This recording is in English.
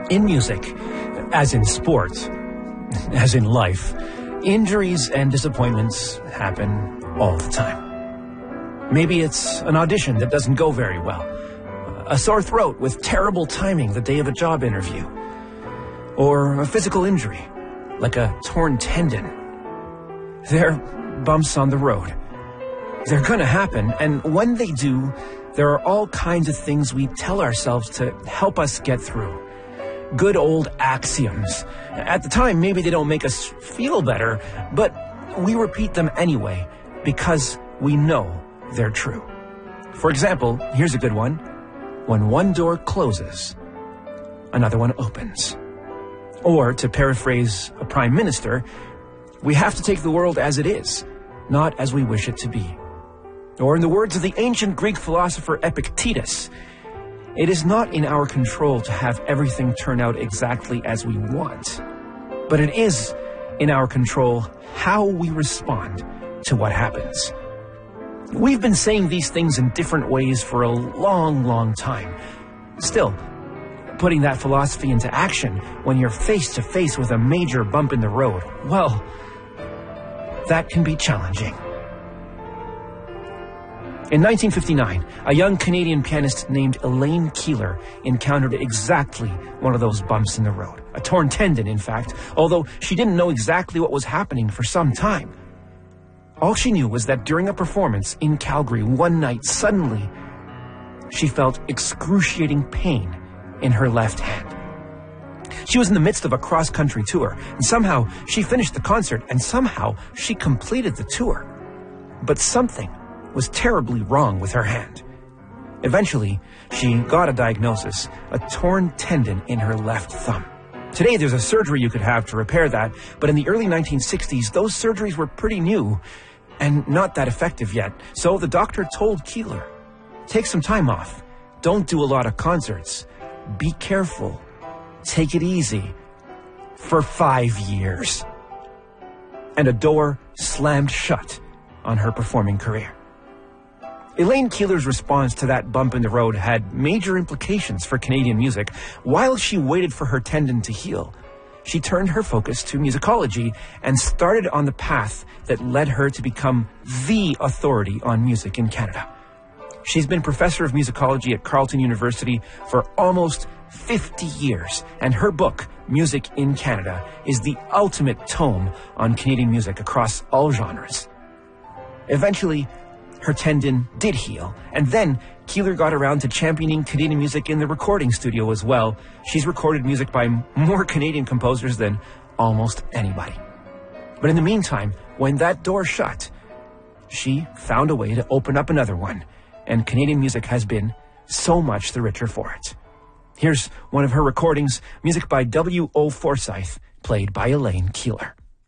In music, as in sports, as in life, injuries and disappointments happen all the time. Maybe it's an audition that doesn't go very well, a sore throat with terrible timing the day of a job interview, or a physical injury, like a torn tendon. They're bumps on the road. They're gonna happen, and when they do, there are all kinds of things we tell ourselves to help us get through. Good old axioms. At the time, maybe they don't make us feel better, but we repeat them anyway because we know they're true. For example, here's a good one. When one door closes, another one opens. Or, to paraphrase a prime minister, we have to take the world as it is, not as we wish it to be. Or in the words of the ancient Greek philosopher Epictetus, it is not in our control to have everything turn out exactly as we want, but it is in our control how we respond to what happens. We've been saying these things in different ways for a long, long time. Still, putting that philosophy into action when you're face to face with a major bump in the road, well, that can be challenging. In 1959, a young Canadian pianist named Elaine Keeler encountered exactly one of those bumps in the road. A torn tendon, in fact, although she didn't know exactly what was happening for some time. All she knew was that during a performance in Calgary one night, suddenly, she felt excruciating pain in her left hand. She was in the midst of a cross-country tour, and somehow she finished the concert, and somehow she completed the tour. But something was terribly wrong with her hand. Eventually, she got a diagnosis, a torn tendon in her left thumb. Today, there's a surgery you could have to repair that, but in the early 1960s, those surgeries were pretty new and not that effective yet. So the doctor told Keeler, take some time off. Don't do a lot of concerts. Be careful. Take it easy. For 5 years. And a door slammed shut on her performing career. Elaine Keeler's response to that bump in the road had major implications for Canadian music. While she waited for her tendon to heal, she turned her focus to musicology and started on the path that led her to become the authority on music in Canada. She's been professor of musicology at Carleton University for almost 50 years, and her book, Music in Canada, is the ultimate tome on Canadian music across all genres. Eventually, her tendon did heal, and then Keeler got around to championing Canadian music in the recording studio as well. She's recorded music by more Canadian composers than almost anybody. But in the meantime, when that door shut, she found a way to open up another one, and Canadian music has been so much the richer for it. Here's one of her recordings, music by W.O. Forsyth, played by Elaine Keeler.